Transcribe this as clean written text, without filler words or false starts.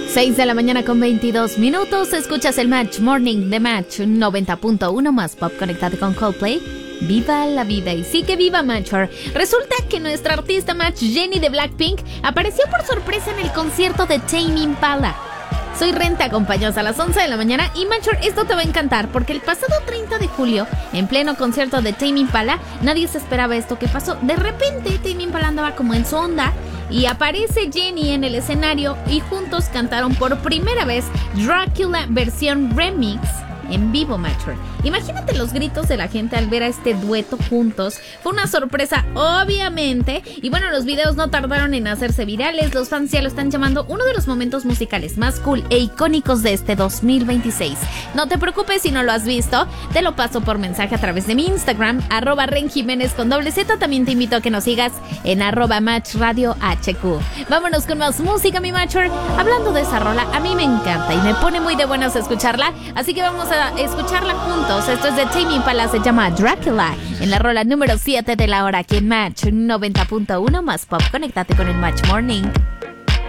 6 de la mañana con 22 minutos. Escuchas el Match Morning de Match 90.1 más pop. Conectate con Coldplay. Viva la vida. Y sí que viva Matcher. Resulta que nuestra artista Match, Jennie de Blackpink, apareció por sorpresa en el concierto de Tame Impala. Soy Ren, te acompañas a las 11 de la mañana y Matcher, esto te va a encantar porque el pasado 30 de julio, en pleno concierto de Tame Impala, nadie se esperaba esto que pasó. De repente Tame Impala andaba como en su onda y aparece Jennie en el escenario y juntos cantaron por primera vez Dracula versión remix en vivo, Matcher. Imagínate los gritos de la gente al ver a este dueto juntos. Fue una sorpresa, obviamente. Y bueno, los videos no tardaron en hacerse virales. Los fans ya lo están llamando uno de los momentos musicales más cool e icónicos de este 2026. No te preocupes si no lo has visto. Te lo paso por mensaje a través de mi Instagram, @RenJiménez con _Z. También te invito a que nos sigas en @MatchRadioHQ. Vámonos con más música, mi Matcher. Hablando de esa rola, a mí me encanta y me pone muy de buenas escucharla. Así que vamos a escucharla juntos. Esto es de Tame Impala, se llama Dracula, en la rola número 7 de la hora aquí en Match 90.1 más pop. Conéctate con el Match Morning.